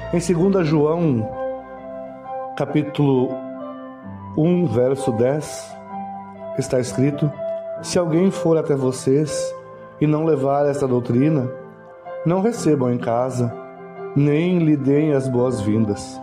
Em 2 João, capítulo 1, verso 10, está escrito: se alguém for até vocês e não levar esta doutrina, não recebam em casa, nem lhe deem as boas-vindas.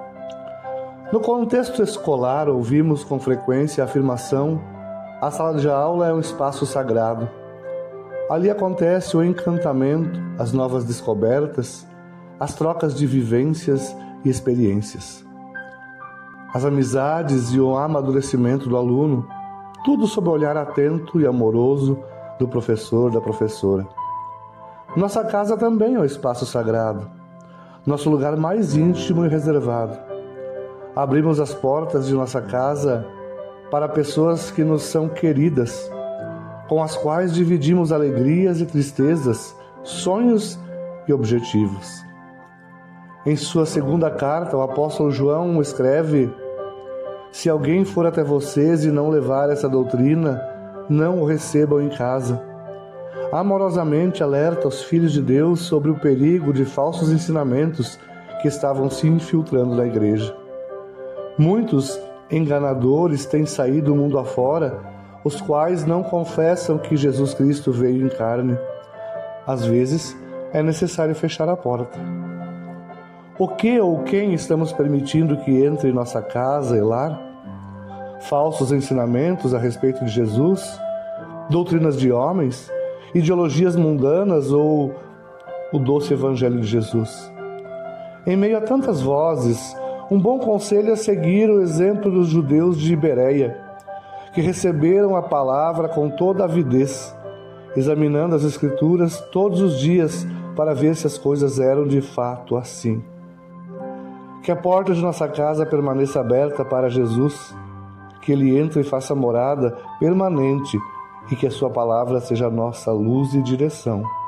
No contexto escolar, ouvimos com frequência a afirmação: a sala de aula é um espaço sagrado. Ali acontece o encantamento, as novas descobertas, as trocas de vivências e experiências, as amizades e o amadurecimento do aluno, tudo sob o olhar atento e amoroso do professor, da professora. Nossa casa também é um espaço sagrado, nosso lugar mais íntimo e reservado. Abrimos as portas de nossa casa para pessoas que nos são queridas, com as quais dividimos alegrias e tristezas, sonhos e objetivos. Em sua segunda carta, o apóstolo João escreve: se alguém for até vocês e não levar essa doutrina, não o recebam em casa. Amorosamente alerta os filhos de Deus sobre o perigo de falsos ensinamentos que estavam se infiltrando na igreja. Muitos enganadores têm saído do mundo afora, os quais não confessam que Jesus Cristo veio em carne. Às vezes, é necessário fechar a porta. O que ou quem estamos permitindo que entre em nossa casa e lar? Falsos ensinamentos a respeito de Jesus? Doutrinas de homens? Ideologias mundanas ou o doce evangelho de Jesus? Em meio a tantas vozes, um bom conselho é seguir o exemplo dos judeus de Bereia, que receberam a palavra com toda avidez, examinando as Escrituras todos os dias para ver se as coisas eram de fato assim. Que a porta de nossa casa permaneça aberta para Jesus, que Ele entre e faça morada permanente e que a Sua palavra seja nossa luz e direção.